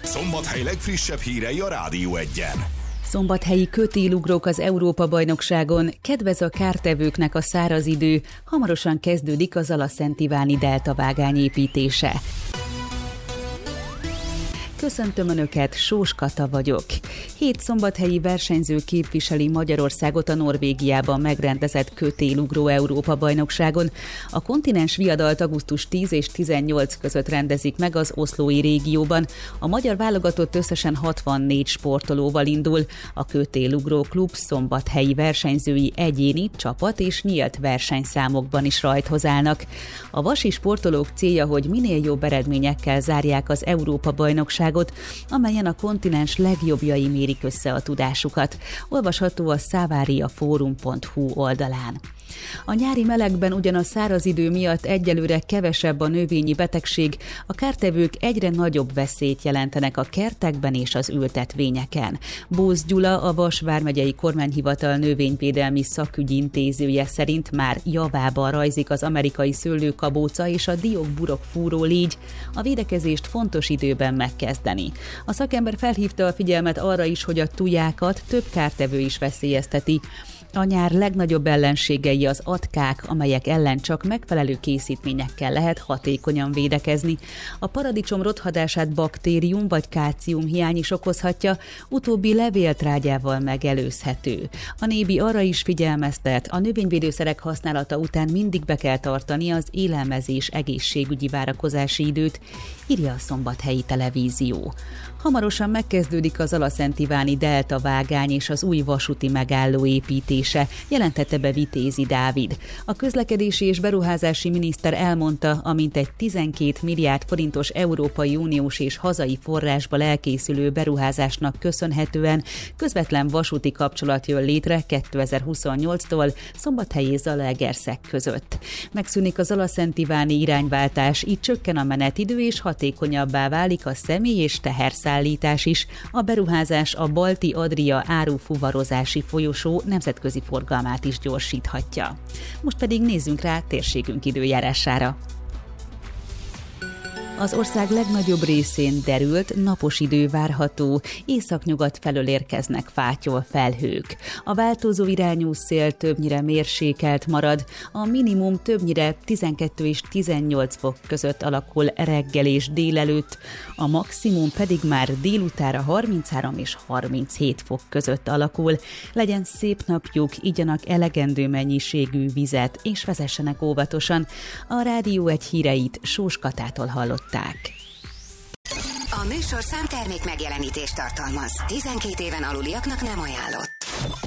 Szombathely legfrissebb hírei a Rádió Egyen. Szombathelyi kötélugrók az Európa-bajnokságon, kedvez a kártevőknek a száraz idő, hamarosan kezdődik az Alaszent-Iváni deltavágány építése. Köszöntöm Önöket, Sós Kata vagyok. 7 szombathelyi versenyző képviseli Magyarországot a Norvégiában megrendezett kötélugró Európa-bajnokságon. A kontinens viadalt augusztus 10 és 18 között rendezik meg az oszlói régióban. A magyar válogatott összesen 64 sportolóval indul. A kötélugró klub szombathelyi versenyzői egyéni, csapat és nyílt versenyszámokban is rajthoz állnak. A vasi sportolók célja, hogy minél jobb eredményekkel zárják az Európa-bajnokságot, amelyen a kontinens legjobbjai mérik össze a tudásukat. Olvasható a savariaforum.hu oldalán. A nyári melegben ugyan a száraz idő miatt egyelőre kevesebb a növényi betegség, a kártevők egyre nagyobb veszélyt jelentenek a kertekben és az ültetvényeken. Bósz Gyula, a Vas vármegyei kormányhivatal növényvédelmi szakügyi intézője szerint már javában rajzik az amerikai szőlőkabóca és a diókburok fúrólégy. A védekezést fontos időben megkezdeni. A szakember felhívta a figyelmet arra is, hogy a tujákat több kártevő is veszélyezteti. A nyár legnagyobb ellenségei az atkák, amelyek ellen csak megfelelő készítményekkel lehet hatékonyan védekezni. A paradicsom rothadását baktérium vagy kálcium hiány is okozhatja, utóbbi levéltrágyával megelőzhető. A NÉBI arra is figyelmeztet, a növényvédőszerek használata után mindig be kell tartani az élelmezés egészségügyi várakozási időt, írja a Szombathelyi Televízió. Hamarosan megkezdődik az Alaszent-Iváni deltavágány és az új vasúti megálló építése, jelentette be Vitézi Dávid. A közlekedési és beruházási miniszter elmondta, a mintegy 12 milliárd forintos Európai Uniós és hazai forrásból elkészülő beruházásnak köszönhetően közvetlen vasúti kapcsolat jön létre 2028-tól Szombathely és Zalaegerszeg között. Megszűnik az Alaszent-Iváni irányváltás, így csökken a menetidő és hatékonyabbá válik a személy- és teherszállítás is. A beruházás a Balti-Adria árufuvarozási folyosó nemzetközi forgalmát is gyorsíthatja. Most pedig nézzünk rá térségünk időjárására. Az ország legnagyobb részén derült, napos idő várható, északnyugat felől érkeznek fátyol felhők. A változó irányú szél többnyire mérsékelt marad, a minimum többnyire 12 és 18 fok között alakul reggel és délelőtt, a maximum pedig már délutára 33 és 37 fok között alakul. Legyen szép napjuk, igyanak elegendő mennyiségű vizet és vezessenek óvatosan. A Rádió Egy híreit Sós Katától hallott. A műsorszám termék megjelenítést tartalmaz. 12 éven aluliaknak nem ajánlott.